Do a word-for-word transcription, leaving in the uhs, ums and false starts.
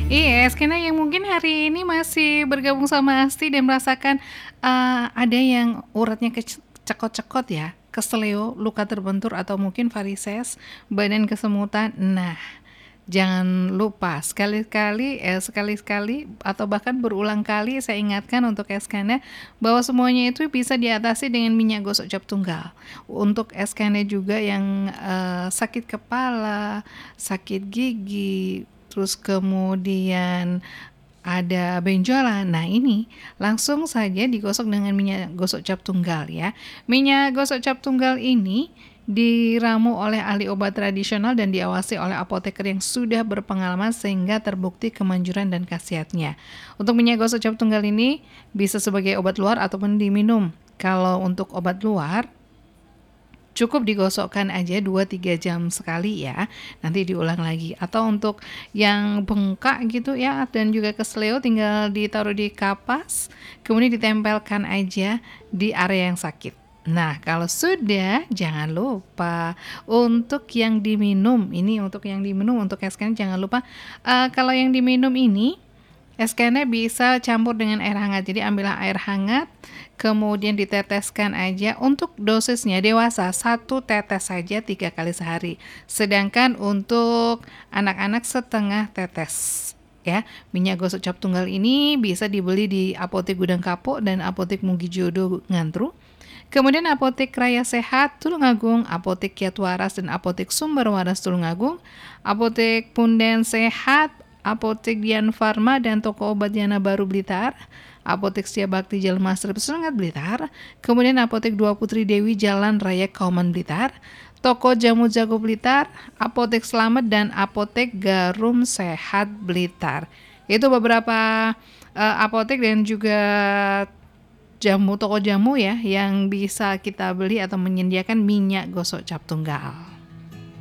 Iya, skena yang mungkin hari ini masih bergabung sama Asti dan merasakan, eee, ada yang uratnya kec cekot-cekot ya, keseleo, luka terbentur atau mungkin varises, badan kesemutan. Nah, jangan lupa sekali-kali eh, sekali-sekali atau bahkan berulang kali saya ingatkan untuk Eskana bahwa semuanya itu bisa diatasi dengan minyak gosok cap tunggal. Untuk Eskana juga yang, eee, sakit kepala, sakit gigi, terus kemudian ada benjolan. Nah, ini langsung saja digosok dengan minyak gosok cap tunggal ya. Minyak gosok cap tunggal ini diramu oleh ahli obat tradisional dan diawasi oleh apoteker yang sudah berpengalaman sehingga terbukti kemanjuran dan khasiatnya. Untuk minyak gosok cap tunggal ini bisa sebagai obat luar ataupun diminum. Kalau untuk obat luar cukup digosokkan aja dua tiga jam sekali ya, nanti diulang lagi. Atau untuk yang bengkak gitu ya dan juga kesleo tinggal ditaruh di kapas, kemudian ditempelkan aja di area yang sakit. Nah, kalau sudah jangan lupa untuk yang diminum, ini untuk yang diminum untuk es krim jangan lupa uh, kalau yang diminum ini es krimnya bisa campur dengan air hangat. Jadi ambillah air hangat, kemudian diteteskan aja. Untuk dosisnya dewasa satu tetes saja tiga kali sehari. Sedangkan untuk anak-anak setengah tetes. Ya, minyak gosok cap tunggal ini bisa dibeli di Apotek Gudang Kapuk dan Apotek Mugi Jodo Ngantru. Kemudian Apotek Raya Sehat Tulungagung, Apotek Kiat Waras dan Apotek Sumber Waras Tulungagung, Apotek Punden Sehat, Apotek Dian Farma dan Toko Obat Yana Baru Blitar, Apotek Setia Bakti Jalan Master Serengat Blitar, kemudian Apotek Dua Putri Dewi Jalan Raya Kauman Blitar, Toko Jamu Jago Blitar, Apotek Slamet dan Apotek Garum Sehat Blitar. Itu beberapa uh, apotek dan juga jamu toko jamu ya yang bisa kita beli atau menyediakan minyak gosok cap tunggal.